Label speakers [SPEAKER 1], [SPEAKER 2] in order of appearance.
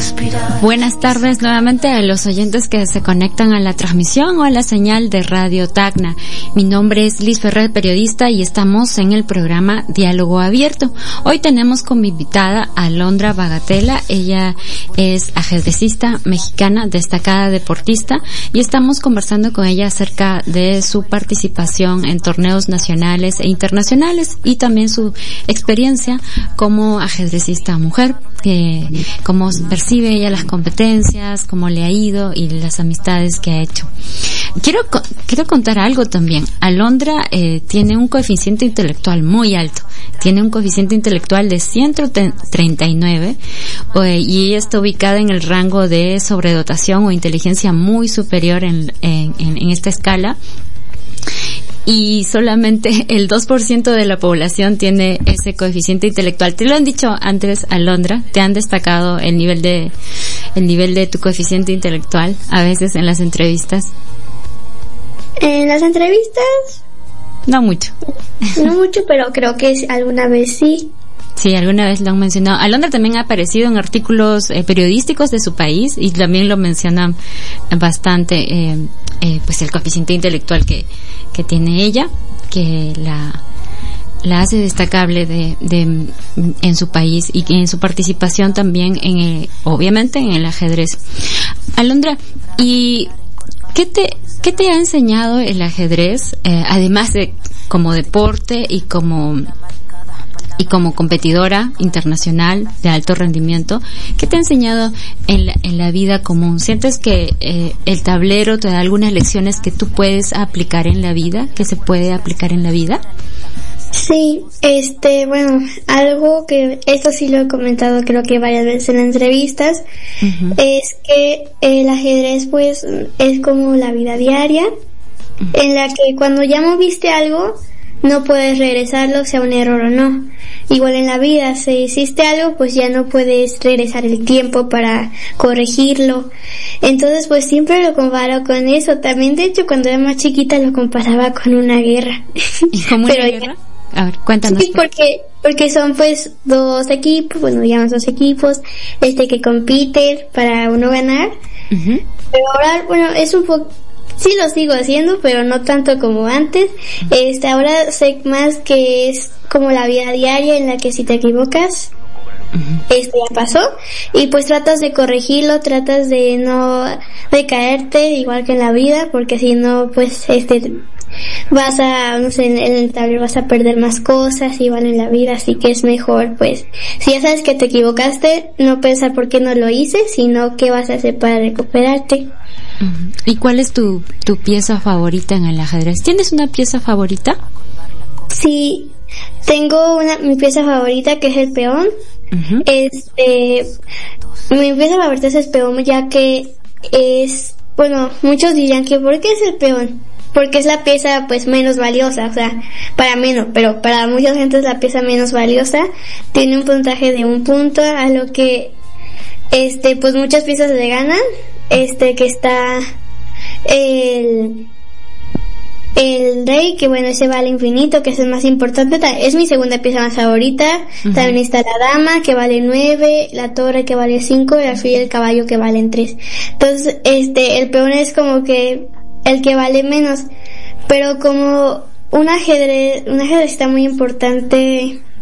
[SPEAKER 1] Buenas tardes nuevamente a los oyentes que se conectan a la transmisión o a la señal de Radio Tacna. Mi nombre es Liz Ferrer, periodista, y estamos en el programa Diálogo Abierto. Hoy tenemos como invitada a Alondra Bagatela. Ella es ajedrecista mexicana, destacada deportista, y estamos conversando con ella acerca de su participación en torneos nacionales e internacionales y también su experiencia como ajedrecista mujer, cómo percibe ella las competencias, cómo le ha ido y las amistades que ha hecho. Quiero contar algo también. Alondra tiene un coeficiente intelectual muy alto. Tiene un coeficiente intelectual de 139 y ella está ubicada en el rango de sobredotación o inteligencia muy superior en esta escala. Y solamente el 2% de la población tiene ese coeficiente intelectual. Te lo han dicho antes, Alondra, te han destacado el nivel de tu coeficiente intelectual a veces en las entrevistas.
[SPEAKER 2] En las entrevistas
[SPEAKER 1] no mucho.
[SPEAKER 2] No mucho, pero creo que alguna vez sí.
[SPEAKER 1] Sí, alguna vez lo han mencionado. Alondra también ha aparecido en artículos periodísticos de su país y también lo mencionan bastante, pues el coeficiente intelectual que tiene ella, que la hace destacable en su país y en su participación también obviamente en el ajedrez. Alondra, ¿y qué te ha enseñado el ajedrez, además de como deporte y como competidora internacional de alto rendimiento? ¿Qué te ha enseñado en la vida común? ¿Sientes que el tablero te da algunas lecciones que tú puedes aplicar en la vida, que se puede aplicar en la vida?
[SPEAKER 2] Sí, bueno, algo que esto sí lo he comentado creo que varias veces en entrevistas, uh-huh, es que el ajedrez pues es como la vida diaria, uh-huh, en la que cuando ya moviste algo no puedes regresarlo, sea un error o no. Igual en la vida, si hiciste algo, pues ya no puedes regresar el tiempo para corregirlo. Entonces, pues siempre lo comparo con eso. También, de hecho, cuando era más chiquita lo comparaba con una guerra.
[SPEAKER 1] ¿Y cómo una guerra? A ver, cuéntanos.
[SPEAKER 2] Sí, porque son pues dos equipos, digamos dos equipos, que compiten para uno ganar. Uh-huh. Pero ahora, es un poco... Sí lo sigo haciendo, pero no tanto como antes. Ahora sé más que es como la vida diaria en la que si te equivocas, uh-huh, ya pasó, y pues tratas de corregirlo, tratas de no caerte igual que en la vida, porque si no, pues vas a, no sé, en el tablero vas a perder más cosas, igual en la vida, así que es mejor, pues, si ya sabes que te equivocaste, no pensar por qué no lo hice, sino qué vas a hacer para recuperarte.
[SPEAKER 1] ¿Y cuál es tu pieza favorita en el ajedrez? ¿Tienes una pieza favorita?
[SPEAKER 2] Sí, tengo mi pieza favorita, que es el peón. Uh-huh. Mi pieza favorita es el peón, ya que muchos dirían que ¿por qué es el peón? Porque es la pieza pues menos valiosa, o sea, para mí no, pero para mucha gente es la pieza menos valiosa. Tiene un puntaje de 1 punto, a lo que pues muchas piezas le ganan. Que está el rey, que ese vale infinito, que es el más importante, es mi segunda pieza más favorita. Uh-huh. También está la dama, que vale 9, la torre, que vale 5, y el alfil y el caballo, que valen 3. Entonces, el peón es como que el que vale menos, pero como un ajedrecista muy importante